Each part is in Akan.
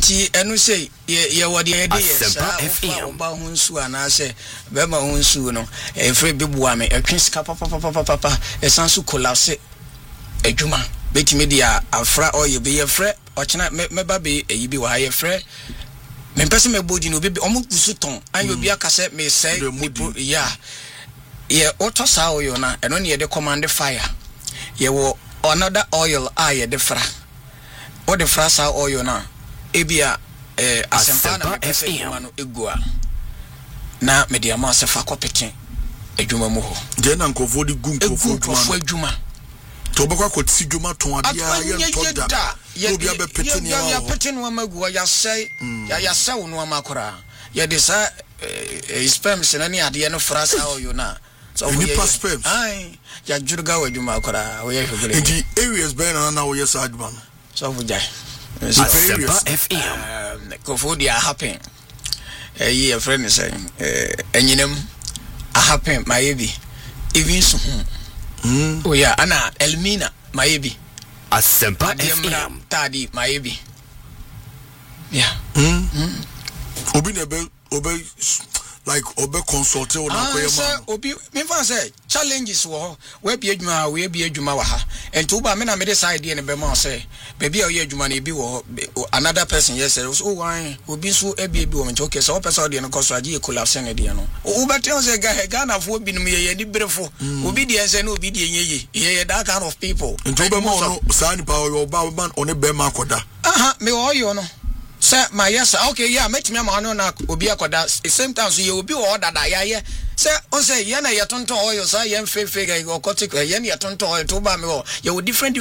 Enti enu say ye wodi e dey sa ba ho nsu ana se be ma ho nsu no e free bibua me etwe sika papa esanso collapse adwuma betime dia afra oye be ye frɛ ochena meba be eyi bi wa ye frɛ me pese me bodi no be omo kusu ton an obi aka se me say ya ye auto sa oil na eno ne ye de command fire ye wo another oil ye de fra o de fra sa oil na ebia asempa na pese no egua na media ma se fa kopeten adwuma mu ho de na nkofo di gu nkofo adwuma to bokwa ko ti dwuma ton adia ye toda obi abepete ni ya pete no magu ya say ya say no makora ya de sa sperms na ni ade no fra sa oil na so we need ai ya jurga wadwuma akora we ye hwegele the areas be na we yes adwuma no so vujai Asempa FM kofo dia happen a friend say enyinem a happen mayebi even so oh yeah ana Elmina mayebi Asempa FM tadi mayebi yeah obi nebe obi like obe consult o na koyema obi me fa say challenges wo we bi adwuma we bi adwuma wa ha ento ba me na me decide ne be ma say baby o ye adwuma na bi wo another person yes so why obi so e bi wo me okay so person de no koso agi e collapse ne de no o be tell say Ghana fo bi no ye ni brefo obi de say na obi de ye that kind of people ento be ma no sa ni pa o ba man on be ma koda me o yo no sir my yes okay yeah metimi ama no na obi akoda same time so ye obi o dada ya sir on say ye na ye tonton oil so ye fefe ga okotik ye na ye tonton oil to ba me o ye different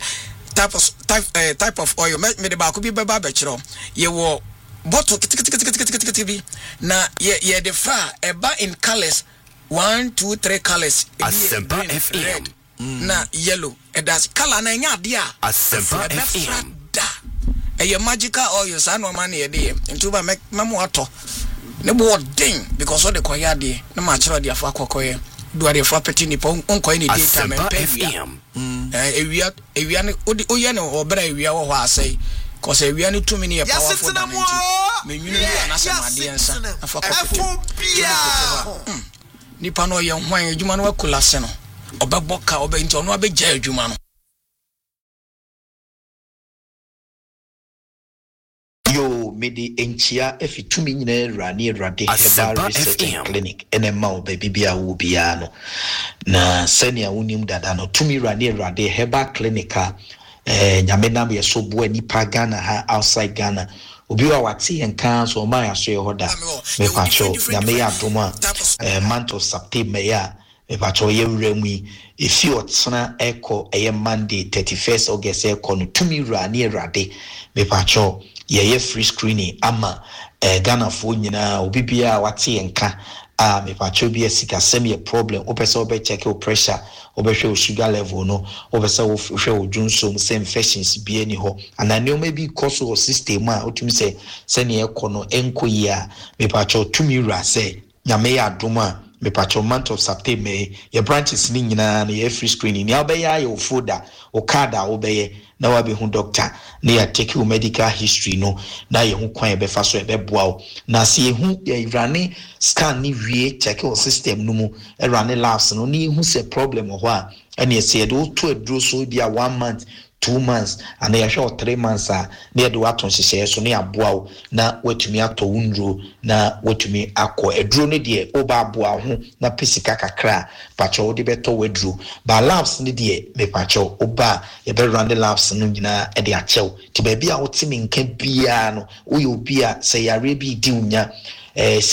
type of oil me de ba ko bi ba ba chiro ye wo bottle bi na ye de fra eba in colors 1 2 3 colors Asempa FM na yellow e das color na nya de a Asempa FM a magical oil sa no man ye de ntu ba memo ato ne bo den because all the koya de na ma chiro de afa kokoye do de afa peti ni po onkoye ni data me pe ewia ne oye ne obra ewia wo ho asai cause ewia ne tumi ne powerful than it me nwunu ya na sama de ensa afa kokoye ni pa no ye hwan adwuma no akula se no obeboka obenti ono abegya adwuma no yo mede enchia efitumi nyina rani rade herbal research clinic enema baby bia wo bia no na senia wonim dada no tumi rani rade herbal clinic nyame nam ye so bo ani pa Ghana ha outside Ghana obi wa wate enkan so ma ya so ye hoda me pacho nyame ya doma month of September ya me pacho ye wremu efi otsena eko eye Monday 31st August eko no tumi rani rade me pacho ye free screening ama Ghana fo nyina obi bia wate enka me pacho bia sika sem ye problem opese obe check your pressure obe hwe sugar level no opese wo hwe odwunsom sem infections bia ni ho anane o maybe cause of system a otumi se ne ekono enkoyia me pacho tumi ra se nyame ya adoma me pacho month of September ye branches ni nyina na ye free screening ni obeya ye folder o card a obeye na wa be hu doctor na ya take your medical history no na ye hu kwan be fa so e be boa o na se ye hu ye rane scan ni wie check your system no mu e rane labs no ni hu se problem ho a ene ye se do to aduro so bia 1 month 2 months and they show 3 months na ye do aton hyehyɛ so na aboa o na watumi ato wundro na watumi akɔ aduro ne de oba aboa ho na pesika kakra pacho de beto waduro ba labs ne de me pacho oba ye be run the labs no nyina e de akyɛw ti ba bia wotimi nka bia no wo ye obi a sɛ yare bi di unya